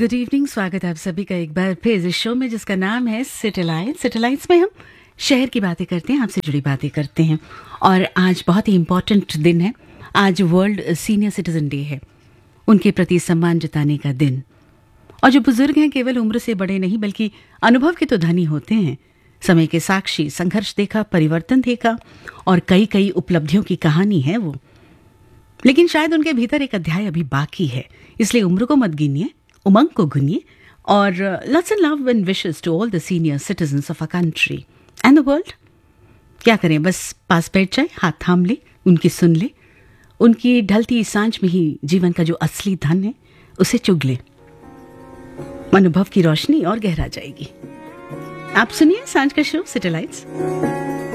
Good evening, स्वागत है आप सभी का एक बार फिर इस शो में जिसका नाम है सैटेलाइट्स। सैटेलाइट्स में हम शहर की बातें करते हैं, आपसे जुड़ी बातें करते हैं। और आज बहुत ही इम्पोर्टेंट दिन है। आज वर्ल्ड सीनियर सिटीजन डे है, उनके प्रति सम्मान जताने का दिन। और जो बुजुर्ग हैं केवल उम्र से बड़े नहीं बल्कि अनुभव के तो धनी होते हैं। समय के साक्षी, संघर्ष देखा, परिवर्तन देखा और कई कई उपलब्धियों की कहानी है वो। लेकिन शायद उनके भीतर एक अध्याय अभी बाकी है, इसलिए उम्र को मत गिनिए, उमंग को गुनिए और loves and love and wishes to all the senior citizens of a country and the world. क्या करें, बस पास बैठ जाए, हाथ थाम ले, उनकी सुन ले, उनकी ढलती सांझ में ही जीवन का जो असली धन है उसे चुग ले। अनुभव की रोशनी और गहरा जाएगी। आप सुनिए सांझ का शो सैटेलाइट्स।